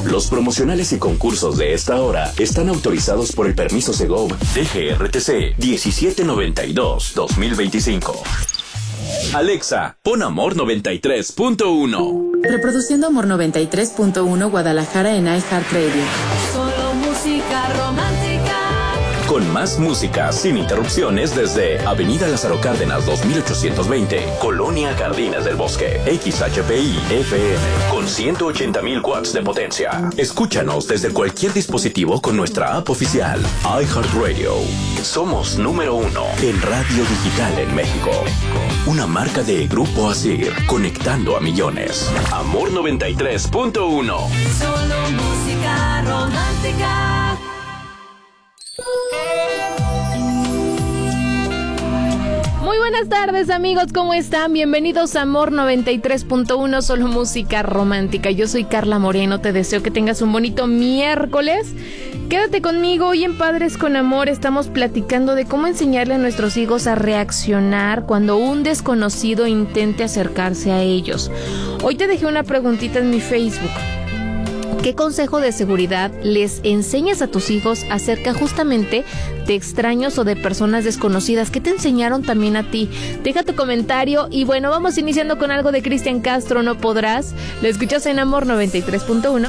Los promocionales y concursos de esta hora están autorizados por el permiso Segov DGRTC 1792-2025. Alexa, pon Amor 93.1. Reproduciendo Amor 93.1 Guadalajara en iHeartRadio. Solo música romántica. Con más música sin interrupciones desde Avenida Lázaro Cárdenas 2820, Colonia Jardines del Bosque. XHPI FM con 180,000 watts de potencia. Escúchanos desde cualquier dispositivo con nuestra app oficial iHeartRadio. Somos número 1 en radio digital en México. Una marca de Grupo Asir, conectando a millones. Amor 93.1. Solo música romántica. Muy buenas tardes, amigos, ¿cómo están? Bienvenidos a Amor 93.1, solo música romántica. Yo soy Carla Moreno, te deseo que tengas un bonito miércoles. Quédate conmigo, hoy en Padres con Amor estamos platicando de cómo enseñarle a nuestros hijos a reaccionar cuando un desconocido intente acercarse a ellos. Hoy te dejé una preguntita en mi Facebook. ¿Qué consejo de seguridad les enseñas a tus hijos acerca justamente de extraños o de personas desconocidas? ¿Qué te enseñaron también a ti? Deja tu comentario y bueno, vamos iniciando con algo de Cristian Castro, No Podrás. Lo escuchas en Amor 93.1.